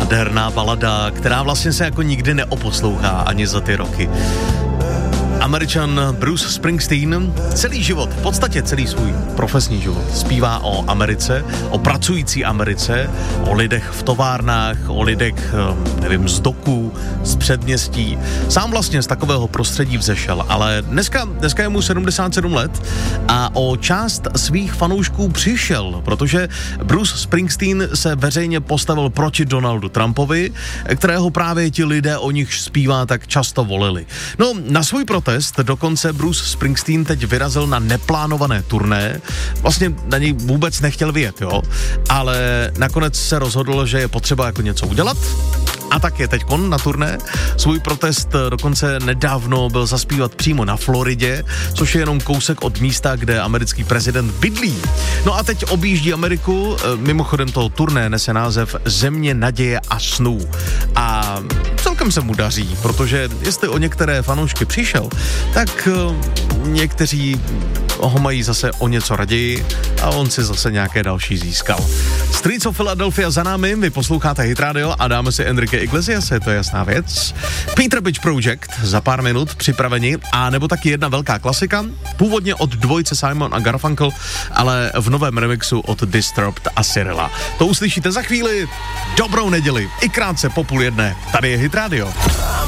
nádherná balada, která vlastně se jako nikdy neoposlouchá ani za ty roky. Američan Bruce Springsteen celý život, v podstatě celý svůj profesní život zpívá o Americe, o pracující Americe, o lidech v továrnách, o lidech, nevím, z doků, z předměstí. Sám vlastně z takového prostředí vzešel, ale dneska je mu 77 let a o část svých fanoušků přišel, protože Bruce Springsteen se veřejně postavil proti Donaldu Trumpovi, kterého právě ti lidé, o nich zpívá, tak často volili. No, na svůj protest dokonce Bruce Springsteen teď vyrazil na neplánované turné. Vlastně na něj vůbec nechtěl vyjet, jo? Ale nakonec se rozhodl, že je potřeba jako něco udělat. A tak je teďkon na turné. Svůj protest dokonce nedávno byl zaspívat přímo na Floridě, což je jenom kousek od místa, kde americký prezident bydlí. No a teď objíždí Ameriku, mimochodem toho turné nese název Země naděje a snů. A celkem se mu daří, protože jestli o některé fanoušky přišel, tak někteří ho mají zase o něco raději a on si zase nějaké další získal. Streets of Philadelphia za námi, vy posloucháte Hit Radio a dáme si Enrique Iglesiase, to je jasná věc. Peter Pitch Project za pár minut připraveni a nebo taky jedna velká klasika, původně od dvojce Simon a Garfunkel, ale v novém remixu od Disturbed a Cyrilla. To uslyšíte za chvíli. Dobrou neděli, i krátce po 12:30. Tady je Hit Radio.